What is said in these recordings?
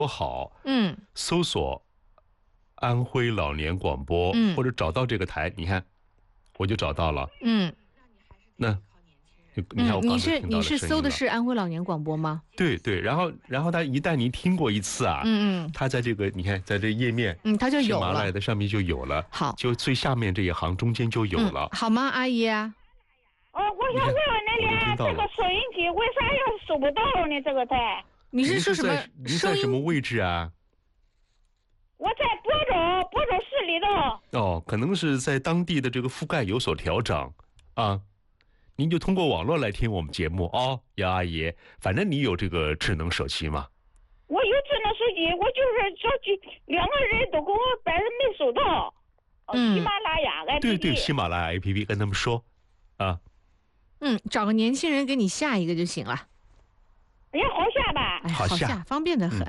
好，搜索安徽老年广播，或者找到这个台，你看，我就找到了，那。你看我刚才听到的声音了， 你是搜的是安徽老年广播吗？ 对对，然后他一旦您听过一次啊，他在这个你看在这页面， 他就有了， 喜马拉雅的上面就有了， 好， 就最下面这一行中间就有了， 好吗，阿姨啊？ 我想问问你，这个收音机为啥要收不到呢？这个台， 你是说什么？ 您在什么位置啊？ 我在播种市里头。 哦，可能是在当地的这个覆盖有所调整啊。您就通过网络来听我们节目哦，杨阿姨，反正你有这个智能手机吗？ 我有智能手机，我就是着急，两个人都给我摆着没收到。喜马拉雅 APP。 对对，喜马拉雅 APP 跟他们说啊。 找个年轻人给你下一个就行了。 哎呀，好下吧？ 好下，方便的很。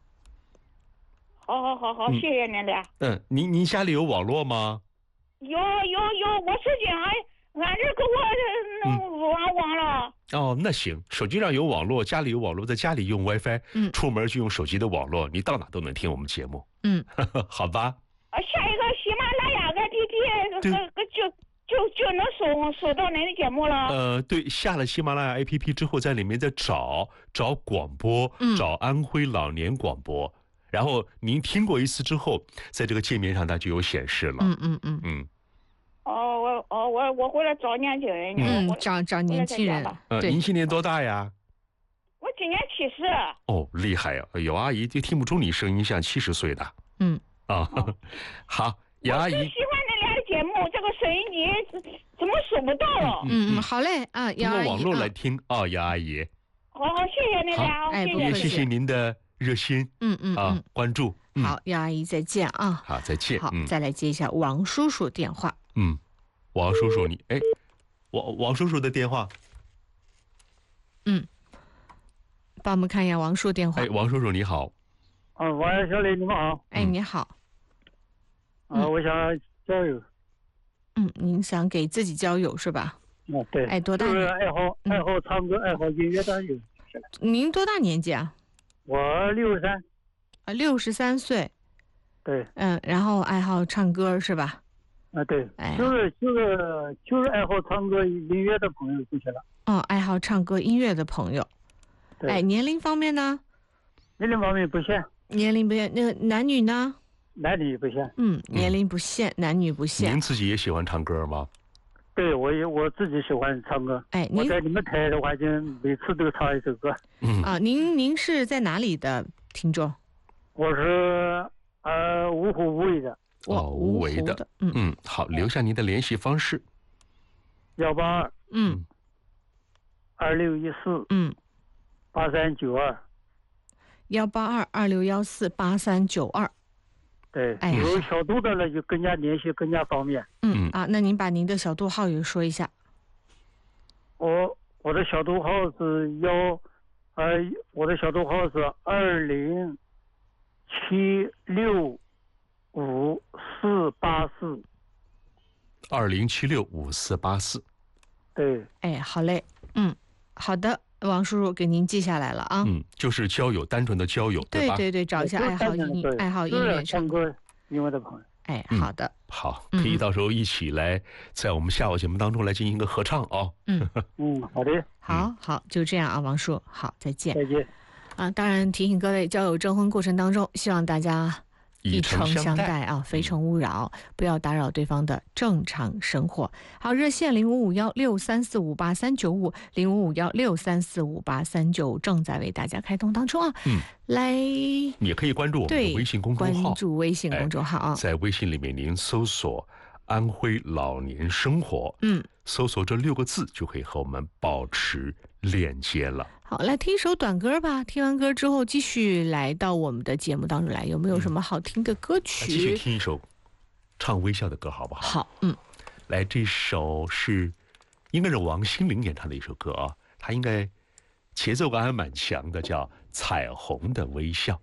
好，谢谢您了。 您家里有网络吗？ 有，我手机上。俺这给我弄网了。 哦，那行，手机上有网络，家里有网络，在家里用 WiFi，出门就用手机的网络，你到哪都能听我们节目。好吧。 下一个喜马拉雅 APP 就能收到您的节目了。 对，下了喜马拉雅 APP 之后，在里面再找广播，找安徽老年广播，然后您听过一次之后，在这个界面上它就有显示了。 我回来找年轻人。 找年轻人。 您今年多大呀？ 我今年70。 哦，厉害呀！有阿姨就听不出你声音像70岁的。好，杨阿姨。 我喜欢你俩的节目，这个收音机怎么收不到了？ 好嘞啊，杨阿姨。 通过网络来听啊，杨阿姨。 好，谢谢你俩， 也谢谢您的热心。关注。 好，杨阿姨再见啊。 好，再见。 好，再来接一下王叔叔电话。 王叔叔，王叔叔的电话。 帮我们看一下王叔电话。 王叔叔你好。 王小磊你们好。 你好。 我想交友。 您想给自己交友是吧？ 对。 多大？ 就是爱好唱歌，爱好音乐的有。 您多大年纪啊？ 我63。 63岁。 对。 然后爱好唱歌是吧？ 对，就是爱好唱歌音乐的朋友就行了。 爱好唱歌音乐的朋友。年龄方面呢？ 年龄方面不限。 年龄不限，那个男女呢？ 男女不限。 年龄不限，男女不限。 您自己也喜欢唱歌吗？ 对，我自己喜欢唱歌。我在你们台的话，就每次都唱一首歌。 您是在哪里的听众？ 我是芜湖无为的。 无为的。好，留下您的联系方式。 182。2614。8392。 18226148392。 对，有小度的呢，就更加联系更加方便。 那您把您的小度号也说一下。 我的小度号是20765454484。 20765484。 对。 好嘞。好的，王叔叔给您记下来了啊。 就是交友，单纯的交友，对吧？ 对，找一下爱好音乐唱歌音乐的朋友。 好的。 好，可以到时候一起来在我们下午节目当中来进行一个合唱哦。 好的。 好，就这样啊，王叔，好，再见。 再见。 当然提醒各位，交友征婚过程当中，希望大家以诚相待啊，非诚勿扰，不要打扰对方的正常生活。好，热线055163458395 055163458395正在为大家开通当中啊。来， 也可以关注我们的微信公众号， 关注微信公众号啊， 在微信里面您搜索安徽老年生活，搜索这6个字就可以和我们保持链接了。 好，来听一首短歌吧。听完歌之后，继续来到我们的节目当中来，有没有什么好听的歌曲？ 继续听一首唱微笑的歌，好不好？ 好， 来，这首应该是王心凌演唱的一首歌啊，它应该节奏感还蛮强的，叫《彩虹的微笑》。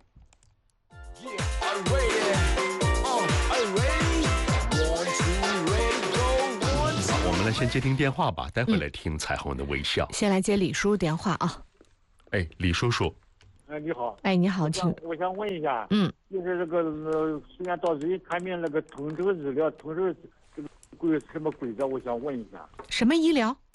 我们来先接听电话吧，待会来听《彩虹的微笑》。 先来接李叔电话啊。 李叔叔。 你好。 你好，请。 我想问一下，就是这个虽然到人看病那个通州医疗，通州这个什么规则？我想问一下。 什么医疗？